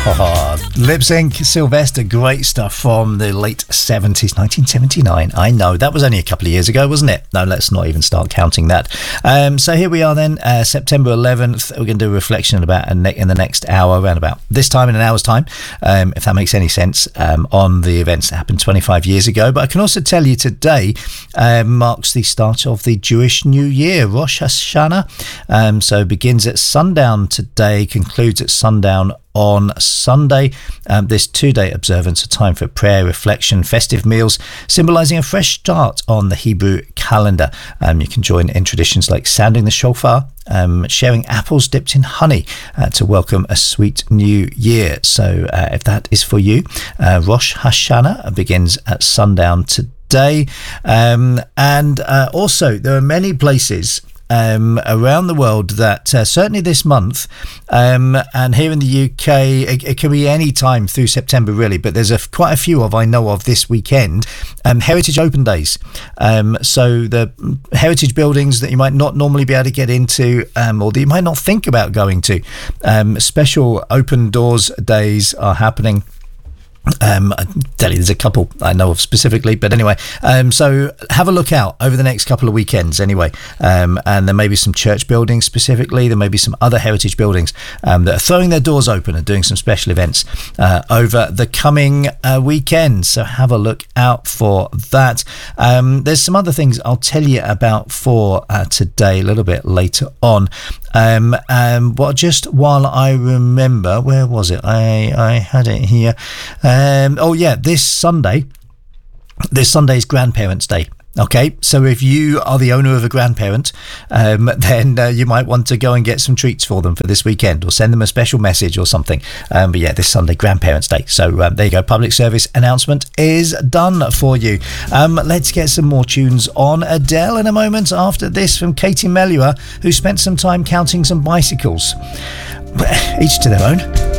Lip Sync, Sylvester, great stuff from the late 70s, 1979. I know, that was only a couple of years ago, wasn't it? No, let's not even start counting that. So here we are then, September 11th. We're going to do a reflection in the next hour, around about this time, in an hour's time, if that makes any sense, on the events that happened 25 years ago. But I can also tell you today marks the start of the Jewish New Year, Rosh Hashanah. So begins at sundown today, concludes at sundown on Sunday. This 2-day observance, a time for prayer, reflection, festive meals, symbolising a fresh start on the Hebrew calendar. You can join in traditions like sounding the shofar, sharing apples dipped in honey to welcome a sweet new year. So if that is for you, Rosh Hashanah begins at sundown today. And also, there are many places around the world that certainly this month, and here in the UK, it can be any time through September really, but there's quite a few I know of this weekend, Heritage Open Days. So the heritage buildings that you might not normally be able to get into, or that you might not think about going to, special open doors days are happening. I tell you, there's a couple I know of specifically, but anyway, so have a look out over the next couple of weekends anyway, and there may be some church buildings specifically, there may be some other heritage buildings that are throwing their doors open and doing some special events over the coming weekend, so have a look out for that. There's some other things I'll tell you about for today a little bit later on. Just while I remember, where was it? I had it here. This Sunday is Grandparents' Day. Okay, so if you are the owner of a grandparent, then you might want to go and get some treats for them for this weekend, or send them a special message or something. But yeah, this Sunday, Grandparents' Day. So there you go, public service announcement is done for you. Let's get some more tunes on Adele in a moment after this from Katie Melua, who spent some time counting some bicycles. Each to their own.